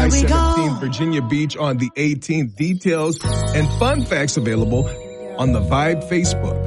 I-17 Virginia Beach on the 18th. Details and fun facts available on the Vibe Facebook.